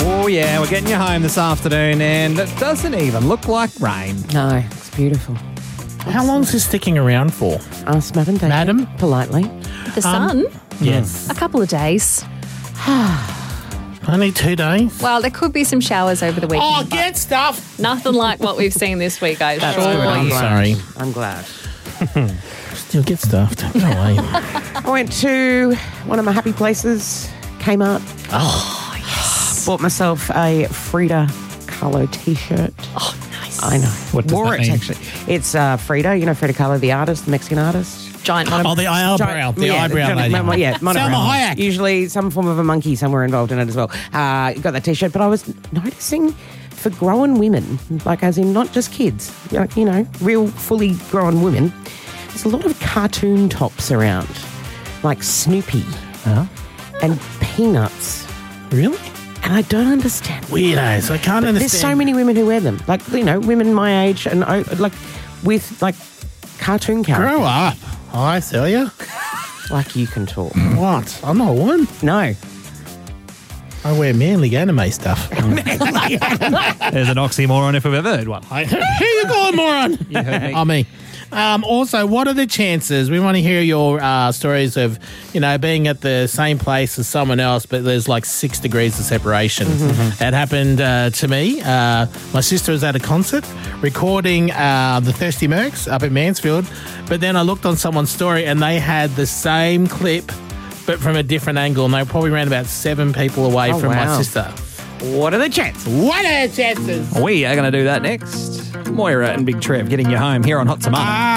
Oh, yeah, we're getting you home this afternoon, and it doesn't even look like rain. No, it's beautiful. How long's this sticking around for? Ask Madam David. Madam? Politely. The sun? Yes. A couple of days. Only 2 days? Well, there could be some showers over the weekend. Oh, get stuff! Nothing like what we've seen this week, I That's assure good. I'm you. sorry. I'm glad. Still get stuffed. No way. I went to one of my happy places, Kmart. Oh, yes. Bought myself a Frida Kahlo t-shirt. Oh, nice. I know. What does Wore that it, mean? actually. It's Frida, you know Frida Kahlo, the artist, the Mexican artist. Giant one. oh, the eyebrow. The eyebrow lady. Yeah, Selma monobrow. Hayek. Usually some form of a monkey somewhere involved in it as well. Got that t-shirt, but I was noticing for grown women, like as in not just kids, like, you know, real fully grown women, there's a lot of cartoon tops around, like Snoopy and Peanuts. Really? And I don't understand. Weirdos. I can't understand. There's so many women who wear them. Like, you know, women my age and like with like cartoon characters. Grow up. I tell you. Like you can talk. What? I'm not one. No. I wear manly anime stuff. There's an oxymoron if I've ever heard one. Here you go, moron. You heard me. Oh, me. Also, what are the chances? We want to hear your stories of, you know, being at the same place as someone else, but there's like 6 degrees of separation. That happened to me. My sister was at a concert recording the Thirsty Mercs up at Mansfield, but then I looked on someone's story and they had the same clip, but from a different angle, and they were probably around about 7 people away from my wow. sister. What are the chances? What are the chances? We are going to do that next. Moira and Big Trev getting you home here on Hot Tomato.